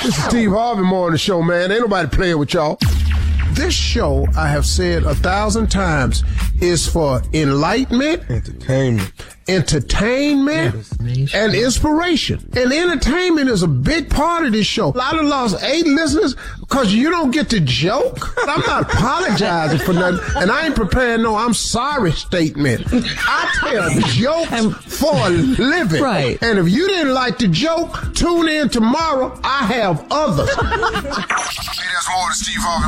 This is Steve Harvey Morning Show, man. Ain't nobody playing with y'all. This show, I have said 1,000 times, is for enlightenment, entertainment, and inspiration. And entertainment is a big part of this show. I done lost 8 listeners because you don't get to joke. But I'm not apologizing for nothing, and I ain't preparing no I'm sorry statement. I tell jokes for a living. Right. And if you didn't like the joke, tune in tomorrow. I have others. Hey, that's more than Steve Harvey